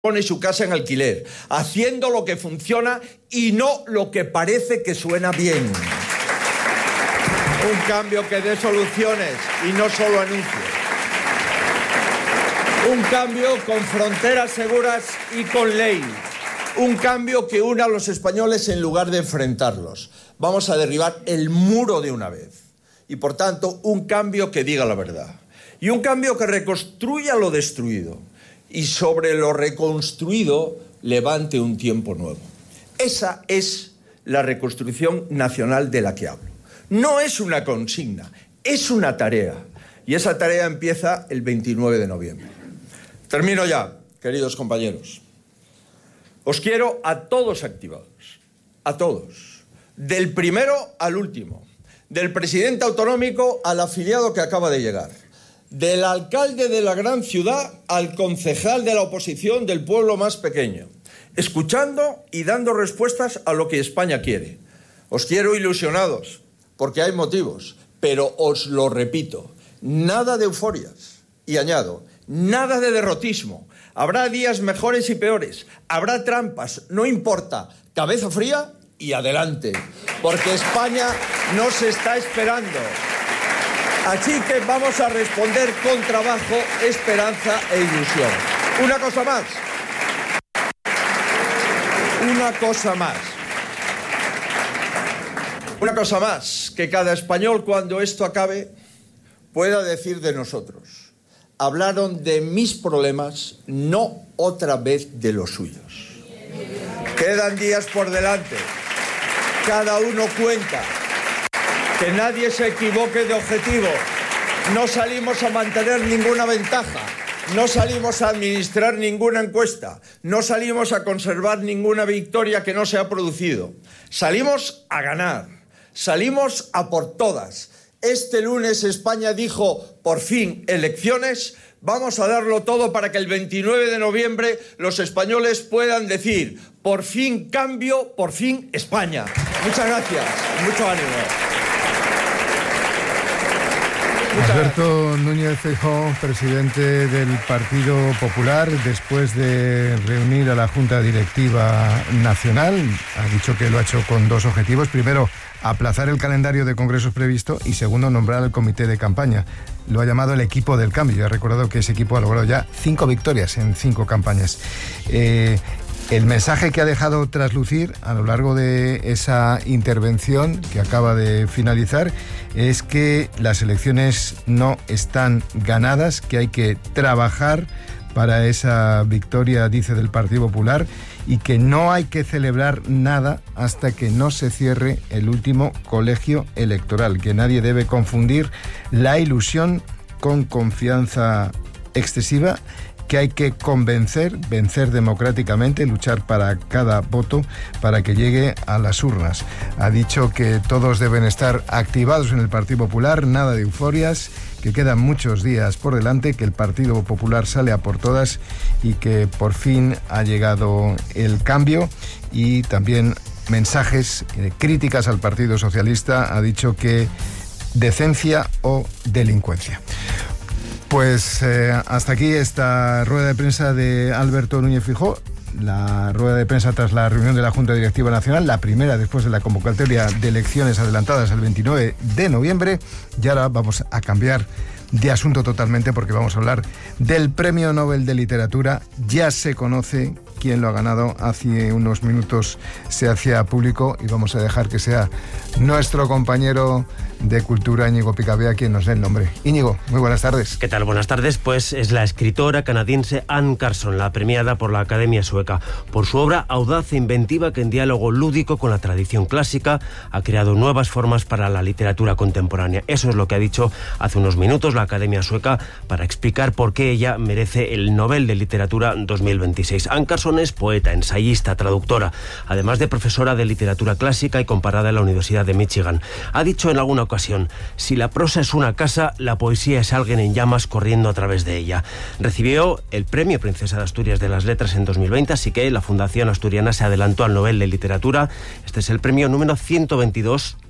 pone su casa en alquiler, haciendo lo que funciona y no lo que parece que suena bien. Un cambio que dé soluciones y no solo anuncios. Un cambio con fronteras seguras y con ley. Un cambio que una a los españoles en lugar de enfrentarlos. Vamos a derribar el muro de una vez. Y por tanto, un cambio que diga la verdad. Y un cambio que reconstruya lo destruido. Y sobre lo reconstruido levante un tiempo nuevo. Esa es la reconstrucción nacional de la que hablo. No es una consigna, es una tarea. Y esa tarea empieza el 29 de noviembre. Termino ya, queridos compañeros. Os quiero a todos activados, a todos. Del primero al último. Del presidente autonómico al afiliado que acaba de llegar. Del alcalde de la gran ciudad al concejal de la oposición del pueblo más pequeño, escuchando y dando respuestas a lo que España quiere. Os quiero ilusionados, porque hay motivos, pero os lo repito, nada de euforias. Y añado, nada de derrotismo. Habrá días mejores y peores, habrá trampas, no importa, cabeza fría y adelante, porque España nos está esperando. Así que vamos a responder con trabajo, esperanza e ilusión. Una cosa más. Una cosa más. Que cada español, cuando esto acabe, pueda decir de nosotros: hablaron de mis problemas, no otra vez de los suyos. Quedan días por delante. Cada uno cuenta. Que nadie se equivoque de objetivo. No salimos a mantener ninguna ventaja. No salimos a administrar ninguna encuesta. No salimos a conservar ninguna victoria que no se ha producido. Salimos a ganar. Salimos a por todas. Este lunes España dijo, por fin, elecciones. Vamos a darlo todo para que el 29 de noviembre los españoles puedan decir, por fin cambio, por fin España. Muchas gracias. Mucho ánimo. Alberto Núñez Feijóo, presidente del Partido Popular, después de reunir a la Junta Directiva Nacional, ha dicho que lo ha hecho con dos objetivos. Primero, aplazar el calendario de congresos previsto y segundo, nombrar el comité de campaña. Lo ha llamado el equipo del cambio y ha recordado que ese equipo ha logrado ya 5 victorias en 5 campañas. El mensaje que ha dejado traslucir a lo largo de esa intervención que acaba de finalizar es que las elecciones no están ganadas, que hay que trabajar para esa victoria, dice, del Partido Popular, y que no hay que celebrar nada hasta que no se cierre el último colegio electoral, que nadie debe confundir la ilusión con confianza excesiva, que hay que vencer democráticamente, luchar para cada voto para que llegue a las urnas. Ha dicho que todos deben estar activados en el Partido Popular, nada de euforias, que quedan muchos días por delante, que el Partido Popular sale a por todas y que por fin ha llegado el cambio. Y también mensajes, críticas al Partido Socialista. Ha dicho que decencia o delincuencia. Pues hasta aquí esta rueda de prensa de Alberto Núñez Feijóo, la rueda de prensa tras la reunión de la Junta Directiva Nacional, la primera después de la convocatoria de elecciones adelantadas el 29 de noviembre. Y ahora vamos a cambiar de asunto totalmente porque vamos a hablar del Premio Nobel de Literatura. Ya se conoce quién lo ha ganado, hace unos minutos se hacía público y vamos a dejar que sea nuestro compañero de Cultura, Íñigo Picabea, quien nos dé el nombre. Íñigo, muy buenas tardes. ¿Qué tal? Buenas tardes. Pues es la escritora canadiense Anne Carson, la premiada por la Academia Sueca, por su obra audaz e inventiva que en diálogo lúdico con la tradición clásica ha creado nuevas formas para la literatura contemporánea. Eso es lo que ha dicho hace unos minutos la Academia Sueca para explicar por qué ella merece el Nobel de Literatura 2026. Anne Carson es poeta, ensayista, traductora, además de profesora de literatura clásica y comparada en la Universidad de Michigan. Ha dicho en alguna ocasión: si la prosa es una casa, la poesía es alguien en llamas corriendo a través de ella. Recibió el Premio Princesa de Asturias de las Letras en 2020, así que la Fundación Asturiana se adelantó al Nobel de Literatura. Este es el premio número 122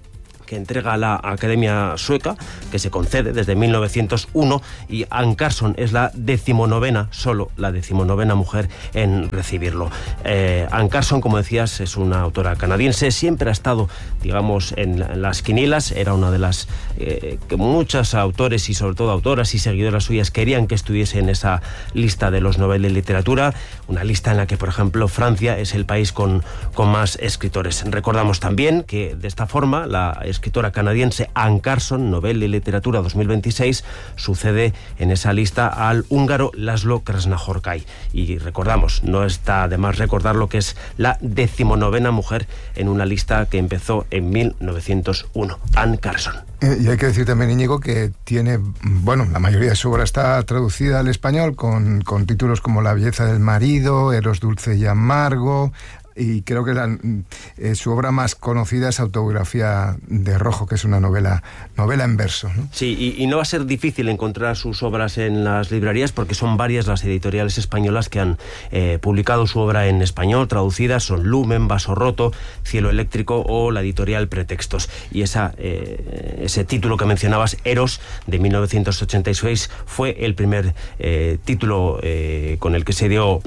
que entrega la Academia Sueca, que se concede desde 1901, y Anne Carson es la 19ª, solo la 19ª mujer en recibirlo. Anne Carson, como decías, es una autora canadiense, siempre ha estado, digamos, en las quinielas, era una de las que muchos autores y sobre todo autoras y seguidoras suyas querían que estuviese en esa lista de los Nobel de Literatura, una lista en la que, por ejemplo, Francia es el país con más escritores. Recordamos también que de esta forma la escritora canadiense Anne Carson, Nobel de Literatura 2026, sucede en esa lista al húngaro László Krasznahorkai. Y recordamos, no está de más recordar lo que es la 19ª mujer en una lista que empezó en 1901, Anne Carson. Y hay que decir también, Íñigo, que tiene, bueno, la mayoría de su obra está traducida al español con títulos como La belleza del marido, Eros dulce y amargo, y creo que su obra más conocida es Autobiografía de Rojo, que es una novela en verso, ¿no? Sí, y no va a ser difícil encontrar sus obras en las librerías porque son varias las editoriales españolas que han publicado su obra en español, traducidas son Lumen, Vaso Roto, Cielo Eléctrico o la editorial Pretextos. Y ese título que mencionabas, Eros, de 1986, fue el primer título con el que se dio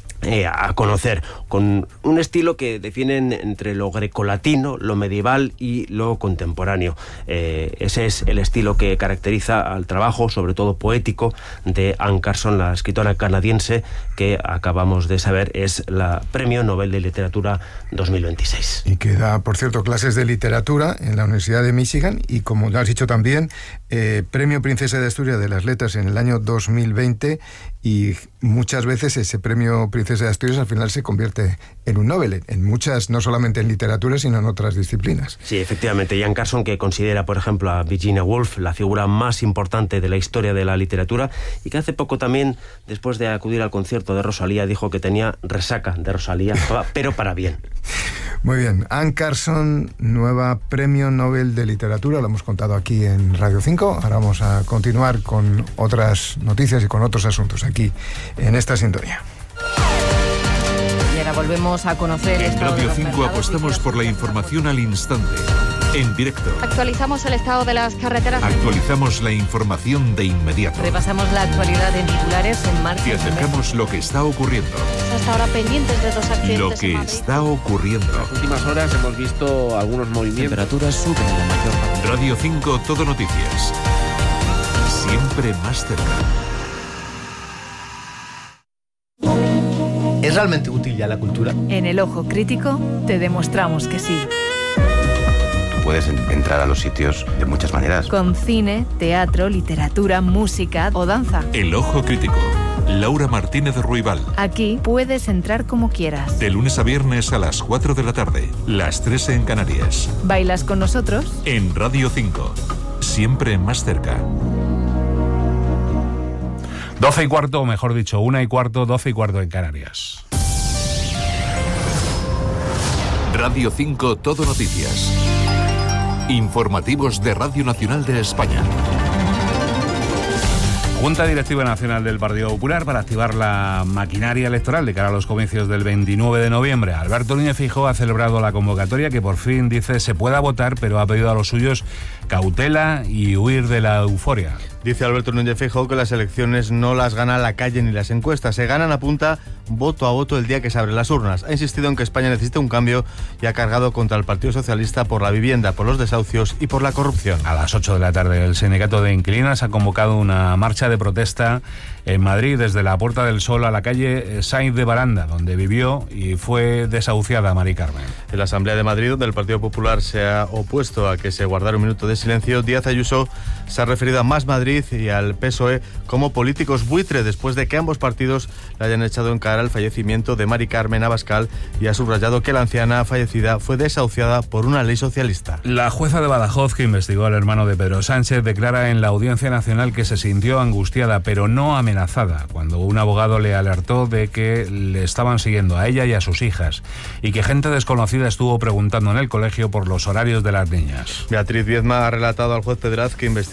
a conocer, con un estilo que definen entre lo grecolatino, lo medieval y lo contemporáneo. Ese es el estilo que caracteriza al trabajo, sobre todo poético, de Anne Carson, la escritora canadiense que acabamos de saber es la Premio Nobel de Literatura 2026. Y que da, por cierto, clases de literatura en la Universidad de Michigan y, como has dicho también, Premio Princesa de Asturias de las Letras en el año 2020, y muchas veces ese Premio Princesa de Asturias al final se convierte en un Nobel, en muchas, no solamente en literatura, sino en otras disciplinas. Sí, efectivamente. Anne Carson, que considera, por ejemplo, a Virginia Woolf la figura más importante de la historia de la literatura, y que hace poco también, después de acudir al concierto de Rosalía, dijo que tenía resaca de Rosalía, pero para bien. Muy bien. Anne Carson, nueva Premio Nobel de Literatura, lo hemos contado aquí en Radio 5. Ahora vamos a continuar con otras noticias y con otros asuntos aquí en esta sintonía. Y ahora volvemos a conocer... En Radio 5 apostamos por la información al instante, en directo. Actualizamos el estado de las carreteras. Actualizamos la información de inmediato. Repasamos la actualidad en titulares en marcha. Te acercamos lo que está ocurriendo. Hasta ahora pendientes de 2 accidentes. Lo que está ocurriendo. En las últimas horas hemos visto algunos movimientos. Temperaturas suben en la mayor parte. Radio 5 Todo Noticias. Siempre más cerca. ¿Es realmente útil ya la cultura? En El Ojo Crítico te demostramos que sí. Puedes entrar a los sitios de muchas maneras. Con cine, teatro, literatura, música o danza. El Ojo Crítico. Laura Martínez Ruibal. Aquí puedes entrar como quieras. De lunes a viernes a las 4 de la tarde, las 3 en Canarias. ¿Bailas con nosotros? En Radio 5. Siempre más cerca. 12 y cuarto, o mejor dicho, 1 y cuarto, 12 y cuarto en Canarias. Radio 5 Todo Noticias. Informativos de Radio Nacional de España. Junta Directiva Nacional del Partido Popular para activar la maquinaria electoral de cara a los comicios del 29 de noviembre. Alberto Núñez Feijóo ha celebrado la convocatoria que por fin dice se pueda votar, pero ha pedido a los suyos cautela y huir de la euforia. Dice Alberto Núñez Feijóo que las elecciones no las gana la calle ni las encuestas, se ganan a punta voto a voto el día que se abren las urnas. Ha insistido en que España necesita un cambio y ha cargado contra el Partido Socialista por la vivienda, por los desahucios y por la corrupción. A las 8 de la tarde el Sindicato de Inquilinas ha convocado una marcha de protesta en Madrid desde la Puerta del Sol a la calle Sainz de Baranda, donde vivió y fue desahuciada Mari Carmen. En la Asamblea de Madrid, donde el Partido Popular se ha opuesto a que se guardara un minuto de silencio, Díaz Ayuso se ha referido a Más Madrid y al PSOE como políticos buitre después de que ambos partidos le hayan echado en cara el fallecimiento de Mari Carmen Abascal y ha subrayado que la anciana fallecida fue desahuciada por una ley socialista. La jueza de Badajoz, que investigó al hermano de Pedro Sánchez, declara en la Audiencia Nacional que se sintió angustiada, pero no amenazada, cuando un abogado le alertó de que le estaban siguiendo a ella y a sus hijas y que gente desconocida estuvo preguntando en el colegio por los horarios de las niñas. Beatriz Viedma ha relatado al juez Pedraz que investiga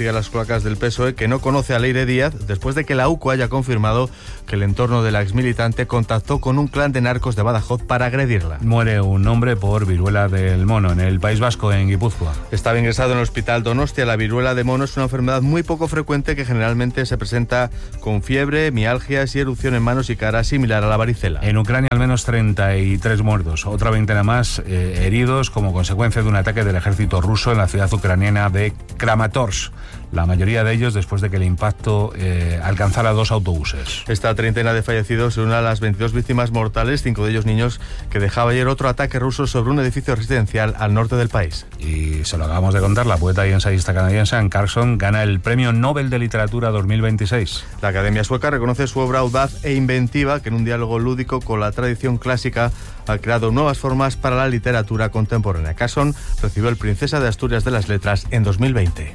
sigue las cloacas del PSOE, que no conoce a Leire Díaz después de que la UCO haya confirmado que el entorno de la exmilitante contactó con un clan de narcos de Badajoz para agredirla. Muere un hombre por viruela del mono en el País Vasco, en Guipúzcoa. Estaba ingresado en el hospital Donostia. La viruela de mono es una enfermedad muy poco frecuente que generalmente se presenta con fiebre, mialgias y erupción en manos y cara similar a la varicela. En Ucrania al menos 33 muertos, otra veintena más heridos como consecuencia de un ataque del ejército ruso en la ciudad ucraniana de Kramatorsk. La mayoría de ellos después de que el impacto alcanzara 2 autobuses. Esta treintena de fallecidos se une a las 22 víctimas mortales, 5 de ellos niños, que dejaba ayer otro ataque ruso sobre un edificio residencial al norte del país. Y se lo acabamos de contar, la poeta y ensayista canadiense Anne Carson gana el Premio Nobel de Literatura 2026. La Academia Sueca reconoce su obra audaz e inventiva, que en un diálogo lúdico con la tradición clásica ha creado nuevas formas para la literatura contemporánea. Carson recibió el Princesa de Asturias de las Letras en 2020.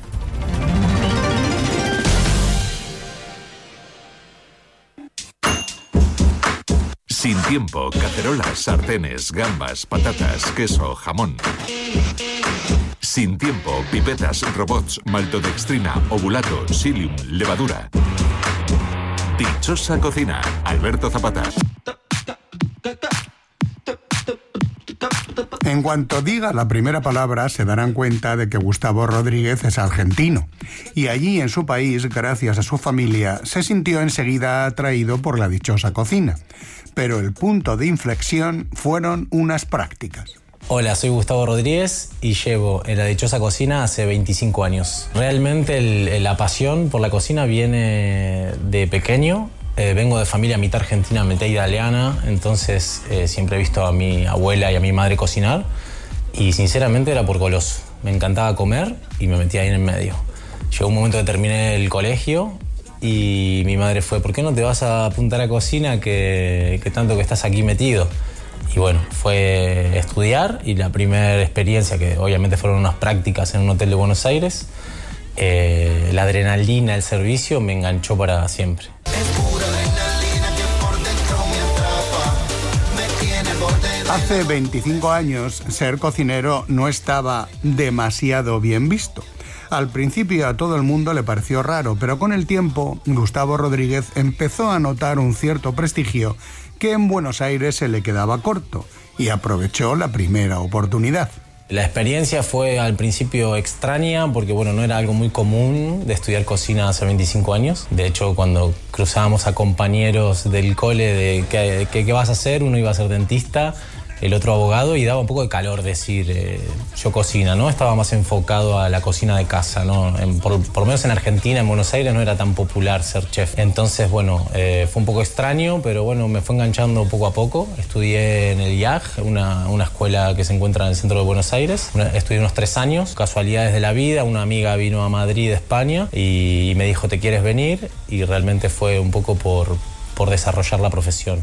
Sin tiempo, cacerolas, sartenes, gambas, patatas, queso, jamón. Sin tiempo, pipetas, robots, maltodextrina, ovulato, psyllium, levadura. Dichosa cocina, Alberto Zapata. En cuanto diga la primera palabra, se darán cuenta de que Gustavo Rodríguez es argentino. Y allí, en su país, gracias a su familia, se sintió enseguida atraído por la dichosa cocina. Pero el punto de inflexión fueron unas prácticas. Hola, soy Gustavo Rodríguez y llevo en la dichosa cocina hace 25 años. Realmente la pasión por la cocina viene de pequeño. Vengo de familia mitad argentina, mitad italiana, entonces siempre he visto a mi abuela y a mi madre cocinar y sinceramente era por goloso. Me encantaba comer y me metía ahí en el medio. Llegó un momento que terminé el colegio y mi madre fue, ¿por qué no te vas a apuntar a cocina que tanto que estás aquí metido? Y bueno, fue estudiar y la primera experiencia, que obviamente fueron unas prácticas en un hotel de Buenos Aires, la adrenalina del servicio me enganchó para siempre. Hace 25 años, ser cocinero no estaba demasiado bien visto. Al principio a todo el mundo le pareció raro, pero con el tiempo, Gustavo Rodríguez empezó a notar un cierto prestigio que en Buenos Aires se le quedaba corto y aprovechó la primera oportunidad. La experiencia fue al principio extraña porque bueno, no era algo muy común de estudiar cocina hace 25 años. De hecho, cuando cruzábamos a compañeros del cole de ¿qué vas a hacer? Uno iba a ser dentista, el otro abogado, y daba un poco de calor decir yo cocina, ¿no? Estaba más enfocado a la cocina de casa, ¿no? Por lo menos en Argentina, en Buenos Aires, no era tan popular ser chef. Entonces, bueno, fue un poco extraño, pero bueno, me fue enganchando poco a poco. Estudié en el IAG, una escuela que se encuentra en el centro de Buenos Aires. Estudié unos 3 años, casualidades de la vida. Una amiga vino a Madrid, España, y me dijo, ¿te quieres venir? Y realmente fue un poco por desarrollar la profesión.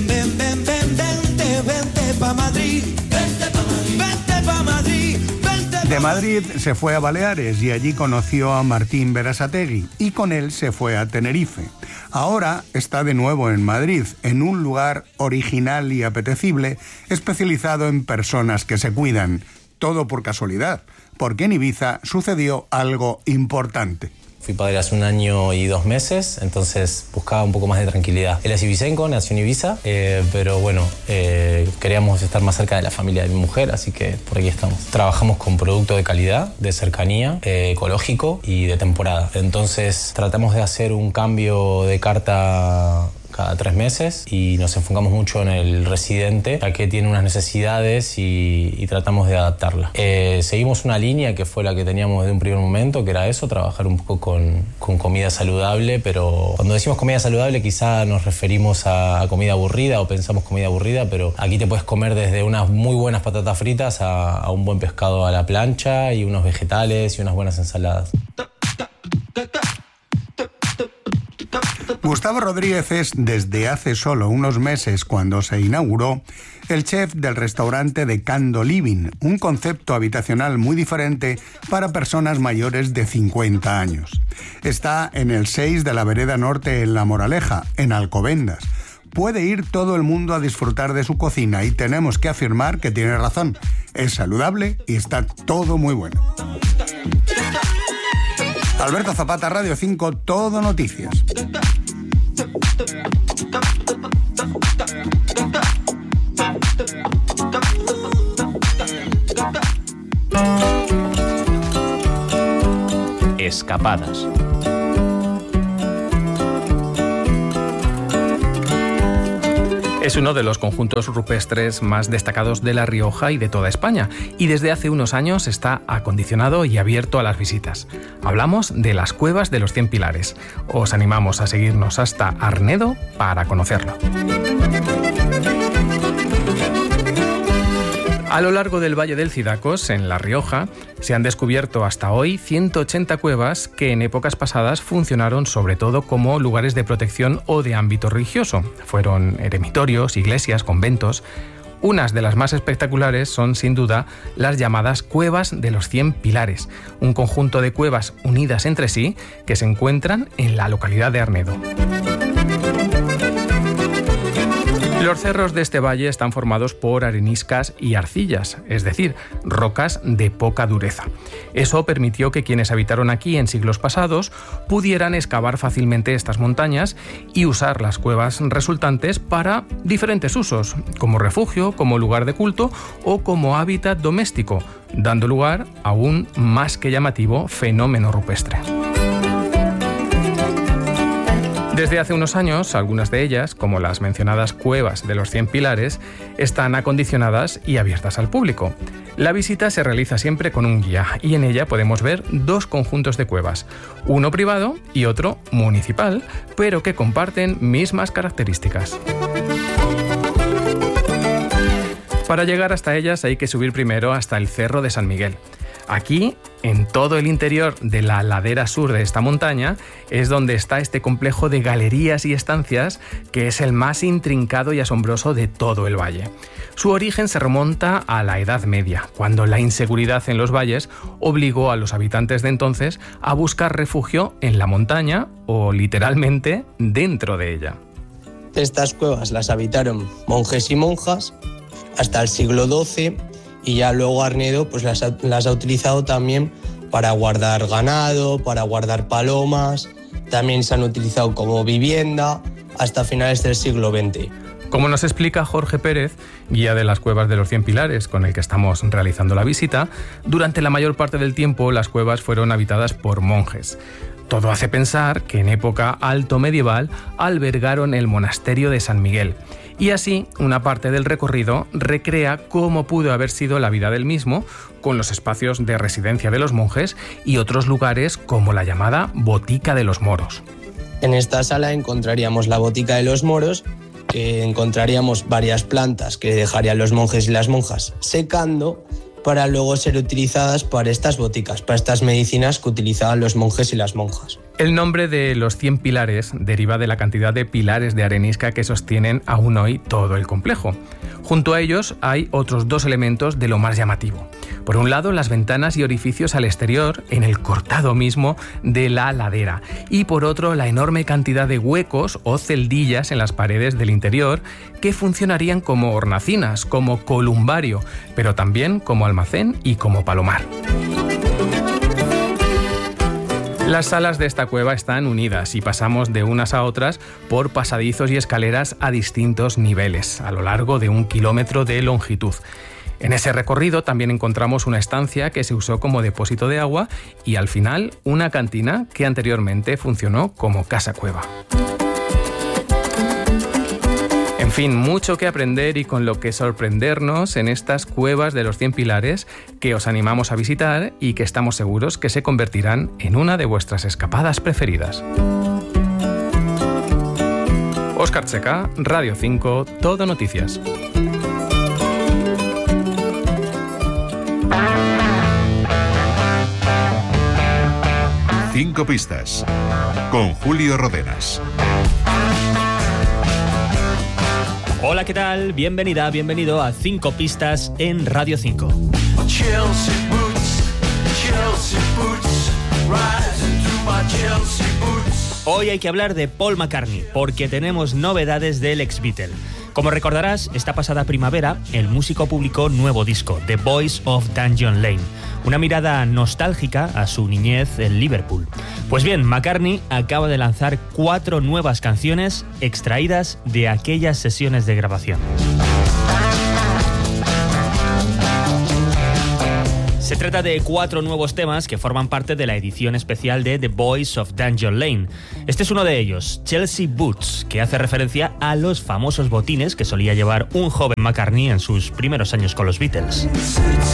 De Madrid se fue a Baleares y allí conoció a Martín Berasategui y con él se fue a Tenerife. Ahora está de nuevo en Madrid, en un lugar original y apetecible, especializado en personas que se cuidan. Todo por casualidad, porque en Ibiza sucedió algo importante. Fui padre hace 1 año y 2 meses, entonces buscaba un poco más de tranquilidad. Él es ibicenco, nació en Ibiza, pero bueno, queríamos estar más cerca de la familia de mi mujer, así que por aquí estamos. Trabajamos con producto de calidad, de cercanía, ecológico y de temporada. Entonces tratamos de hacer un cambio de carta cada 3 meses y nos enfocamos mucho en el residente, ya que tiene unas necesidades y tratamos de adaptarla. Seguimos una línea que fue la que teníamos desde un primer momento, que era eso, trabajar un poco con comida saludable, pero cuando decimos comida saludable quizá nos referimos a comida aburrida o pensamos comida aburrida, pero aquí te puedes comer desde unas muy buenas patatas fritas a un buen pescado a la plancha y unos vegetales y unas buenas ensaladas. Gustavo Rodríguez es, desde hace solo unos meses, cuando se inauguró, el chef del restaurante de Cando Living, un concepto habitacional muy diferente para personas mayores de 50 años. Está en el 6 de la Vereda Norte en La Moraleja, en Alcobendas. Puede ir todo el mundo a disfrutar de su cocina y tenemos que afirmar que tiene razón. Es saludable y está todo muy bueno. Alberto Zapata, Radio 5, Todo Noticias. Escapadas. Es uno de los conjuntos rupestres más destacados de La Rioja y de toda España, y desde hace unos años está acondicionado y abierto a las visitas. Hablamos de las cuevas de los 100 Pilares. Os animamos a seguirnos hasta Arnedo para conocerlo. A lo largo del Valle del Cidacos, en La Rioja, se han descubierto hasta hoy 180 cuevas que en épocas pasadas funcionaron sobre todo como lugares de protección o de ámbito religioso. Fueron eremitorios, iglesias, conventos. Unas de las más espectaculares son, sin duda, las llamadas Cuevas de los 100 Pilares, un conjunto de cuevas unidas entre sí que se encuentran en la localidad de Arnedo. Los cerros de este valle están formados por areniscas y arcillas, es decir, rocas de poca dureza. Eso permitió que quienes habitaron aquí en siglos pasados pudieran excavar fácilmente estas montañas y usar las cuevas resultantes para diferentes usos, como refugio, como lugar de culto o como hábitat doméstico, dando lugar a un más que llamativo fenómeno rupestre. Desde hace unos años, algunas de ellas, como las mencionadas Cuevas de los 100 Pilares, están acondicionadas y abiertas al público. La visita se realiza siempre con un guía y en ella podemos ver dos conjuntos de cuevas, uno privado y otro municipal, pero que comparten mismas características. Para llegar hasta ellas hay que subir primero hasta el Cerro de San Miguel. Aquí, en todo el interior de la ladera sur de esta montaña, es donde está este complejo de galerías y estancias que es el más intrincado y asombroso de todo el valle. Su origen se remonta a la Edad Media, cuando la inseguridad en los valles obligó a los habitantes de entonces a buscar refugio en la montaña o, literalmente, dentro de ella. Estas cuevas las habitaron monjes y monjas hasta el siglo XII, y ya luego Arnedo pues las ha utilizado también para guardar ganado, para guardar palomas, también se han utilizado como vivienda hasta finales del siglo XX. Como nos explica Jorge Pérez, guía de las Cuevas de los 100 Pilares, con el que estamos realizando la visita, durante la mayor parte del tiempo las cuevas fueron habitadas por monjes. Todo hace pensar que en época alto medieval albergaron el monasterio de San Miguel. Y así, una parte del recorrido recrea cómo pudo haber sido la vida del mismo, con los espacios de residencia de los monjes y otros lugares como la llamada Botica de los Moros. En esta sala encontraríamos la Botica de los Moros, que encontraríamos varias plantas que dejarían los monjes y las monjas secando para luego ser utilizadas para estas boticas, para estas medicinas que utilizaban los monjes y las monjas. El nombre de los 100 pilares deriva de la cantidad de pilares de arenisca que sostienen aún hoy todo el complejo. Junto a ellos hay otros dos elementos de lo más llamativo. Por un lado, las ventanas y orificios al exterior, en el cortado mismo de la ladera. Y por otro, la enorme cantidad de huecos o celdillas en las paredes del interior que funcionarían como hornacinas, como columbario, pero también como almacén y como palomar. Las salas de esta cueva están unidas y pasamos de unas a otras por pasadizos y escaleras a distintos niveles, a lo largo de 1 kilómetro de longitud. En ese recorrido también encontramos una estancia que se usó como depósito de agua y al final una cantina que anteriormente funcionó como casa cueva. En fin, mucho que aprender y con lo que sorprendernos en estas cuevas de los 100 pilares que os animamos a visitar y que estamos seguros que se convertirán en una de vuestras escapadas preferidas. Óscar Checa, Radio 5, Todo Noticias. Cinco pistas con Julio Rodenas. Hola, ¿qué tal? Bienvenida, bienvenido a 5 pistas en Radio 5. Hoy hay que hablar de Paul McCartney, porque tenemos novedades del ex-Beatle. Como recordarás, esta pasada primavera, el músico publicó nuevo disco, The Boys of Dungeon Lane, una mirada nostálgica a su niñez en Liverpool. Pues bien, McCartney acaba de lanzar 4 nuevas canciones extraídas de aquellas sesiones de grabación. Se trata de 4 nuevos temas que forman parte de la edición especial de The Boys of Dungeon Lane. Este es uno de ellos, Chelsea Boots, que hace referencia a los famosos botines que solía llevar un joven McCartney en sus primeros años con los Beatles.